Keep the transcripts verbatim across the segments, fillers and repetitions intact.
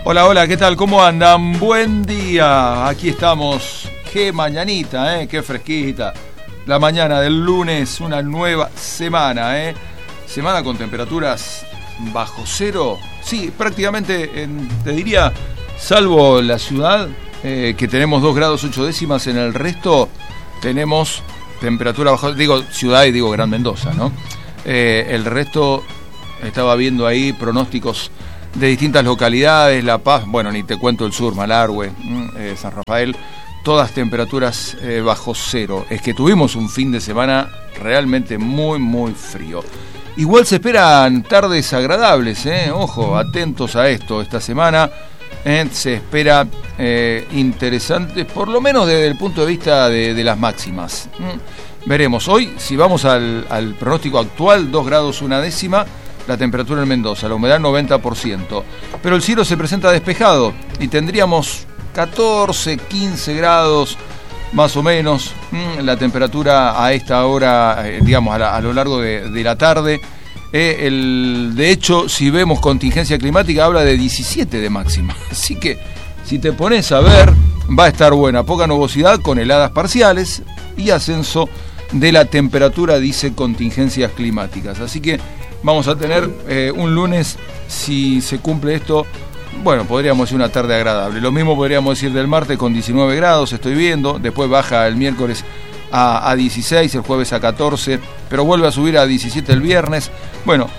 Hola, hola, ¿qué tal? ¿Cómo andan? Buen día. Aquí estamos. Qué mañanita, ¿eh? Qué fresquita. La mañana del lunes, una nueva semana, ¿eh? Semana con temperaturas bajo cero. Sí, prácticamente, en, te diría, salvo la ciudad, eh, que tenemos dos grados ocho décimas, en el resto tenemos temperatura bajo, digo ciudad y digo Gran Mendoza, ¿no? Eh, el resto, estaba viendo ahí pronósticos de distintas localidades, La Paz, bueno, ni te cuento el sur, Malargüe, eh, San Rafael, todas temperaturas eh, bajo cero. Es que tuvimos un fin de semana realmente muy, muy frío. Igual se esperan tardes agradables, ¿eh? Ojo, atentos a esto esta semana. Eh, se espera eh, interesante, por lo menos desde el punto de vista de, de las máximas. Mm. Veremos. Hoy, si vamos al, al pronóstico actual, dos grados una décima, la temperatura en Mendoza, la humedad noventa por ciento. Pero el cielo se presenta despejado y tendríamos catorce, quince grados más o menos, mmm, la temperatura a esta hora, eh, digamos, a, la, a lo largo de, de la tarde. Eh, el, de hecho, si vemos contingencia climática, habla de diecisiete de máxima. Así que, si te pones a ver, va a estar buena. Poca nubosidad con heladas parciales y ascenso de la temperatura, dice contingencias climáticas. Así que vamos a tener eh, un lunes, si se cumple esto, bueno, podríamos decir una tarde agradable. Lo mismo podríamos decir del martes con diecinueve grados, estoy viendo. Después baja el miércoles a, a dieciséis, el jueves a catorce, pero vuelve a subir a diecisiete el viernes. Bueno,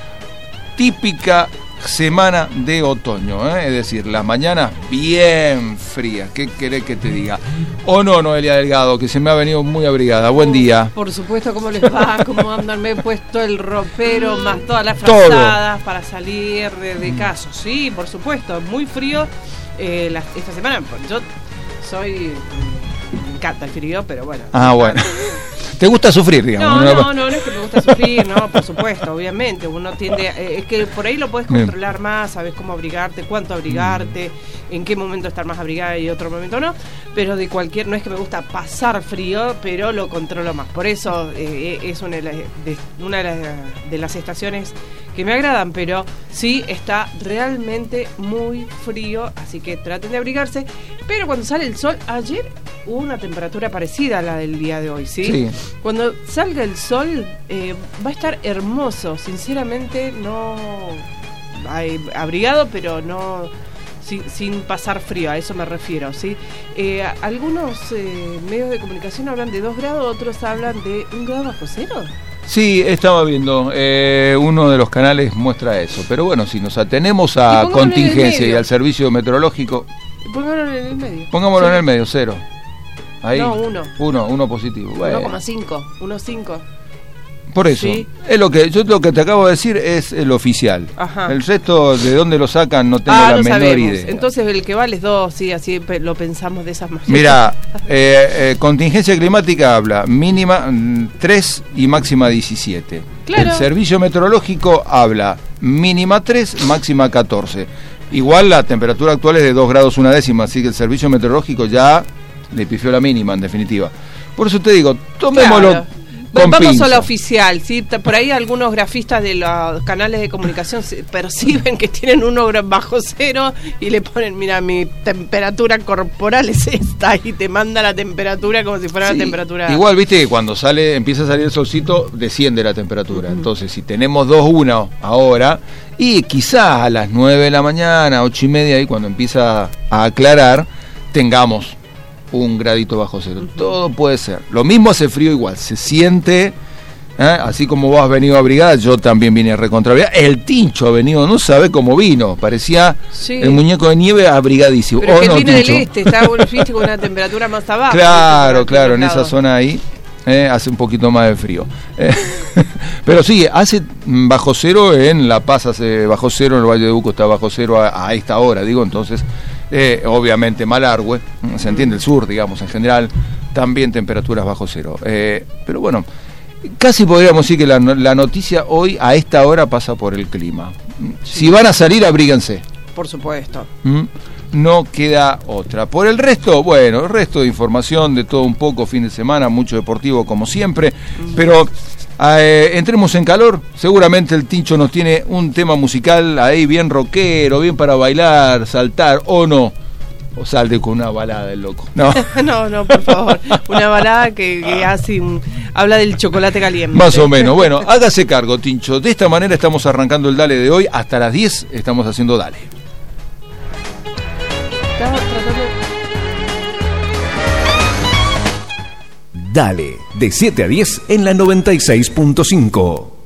típica semana de otoño, ¿eh? Es decir, las mañanas bien frías. ¿Qué querés que te diga? ¿O no, Noelia Delgado, que se me ha venido muy abrigada? Buen día. Por supuesto, ¿cómo les va? ¿Cómo andan? Me he puesto el ropero más todas las frazadas Todo. para salir de, de casa. Sí, por supuesto, muy frío eh, la, esta semana. Yo soy... Me encanta el frío, pero bueno. Ah, bueno. ¿Te gusta sufrir, digamos? No, no, no, no es que me gusta sufrir, no, por supuesto, obviamente. Uno tiende, eh, es que por ahí lo puedes controlar Bien. más, sabes cómo abrigarte, cuánto abrigarte, en qué momento estar más abrigada y otro momento no. Pero de cualquier, no es que me gusta pasar frío, pero lo controlo más. Por eso eh, es una de, las, de, una de, las, de las estaciones que me agradan, pero sí está realmente muy frío, así que traten de abrigarse. Pero cuando sale el sol, ayer hubo una temperatura parecida a la del día de hoy, ¿sí? Sí. Cuando salga el sol eh, va a estar hermoso, sinceramente no hay, abrigado, pero no sin, sin pasar frío, a eso me refiero, ¿sí? Eh, algunos eh, medios de comunicación hablan de dos grados, otros hablan de un grado bajo cero. Sí, estaba viendo, eh, uno de los canales muestra eso, pero bueno, si nos atenemos a contingencia y al servicio meteorológico, pongámoslo en el medio. Pongámoslo sí. en el medio, cero. Ahí. No, uno. Uno, uno positivo. Bueno. uno coma cinco, uno coma cinco. Por eso, sí. es lo que yo lo que te acabo de decir es el oficial. Ajá. El resto, de dónde lo sacan, no tengo ah, la no menor sabemos. idea. Entonces el que vale es dos, sí, así lo pensamos de esas maneras. Mira, eh, eh, contingencia climática habla mínima tres y máxima diecisiete. Claro. El servicio meteorológico habla mínima tres, máxima catorce. Igual la temperatura actual es de dos grados una décima, así que el servicio meteorológico ya le pifió la mínima, en definitiva. Por eso te digo, tomémoslo claro. con Vamos pinza. a la oficial, ¿sí? Por ahí algunos grafistas de los canales de comunicación perciben que tienen uno bajo cero y le ponen, mira, mi temperatura corporal es esta, y te manda la temperatura como si fuera sí. la temperatura... Igual, viste que cuando sale, empieza a salir el solcito, desciende la temperatura. Uh-huh. Entonces, si tenemos dos uno ahora, y quizás a las nueve de la mañana, ocho y media, ahí cuando empieza a aclarar, tengamos un gradito bajo cero. Uh-huh. Todo puede ser. Lo mismo hace frío igual. Se siente, ¿eh? Así como vos has venido abrigada, yo también vine recontrabrigada. El Tincho ha venido, no sabe cómo vino. Parecía sí. el muñeco de nieve abrigadísimo. Pero oh, es que no, viene Tincho. del este, está viste, con una temperatura más abajo. Claro, claro, en esa zona ahí eh, hace un poquito más de frío. Eh, pero sí, hace bajo cero en La Paz, hace bajo cero, en el Valle de Uco está bajo cero a, a esta hora, digo, entonces... Eh, obviamente Malargüe, se entiende el sur, digamos, en general, también temperaturas bajo cero. Eh, pero bueno, casi podríamos decir que la, la noticia hoy a esta hora pasa por el clima. Sí. Si van a salir, abríguense. Por supuesto. ¿Mm? No queda otra. Por el resto, bueno, el resto de información de todo un poco, fin de semana, mucho deportivo como siempre, mm. pero Eh, entremos en calor. Seguramente el Tincho nos tiene un tema musical ahí bien rockero, bien para bailar, saltar, o no. O salte con una balada el loco. No, no, no, por favor. Una balada que, que hace un, habla del chocolate caliente. Más o menos. Bueno, hágase cargo, Tincho. De esta manera estamos arrancando el Dale de hoy. Hasta las diez estamos haciendo Dale. Estaba tratando... Dale, de siete a diez en la noventa y seis punto cinco.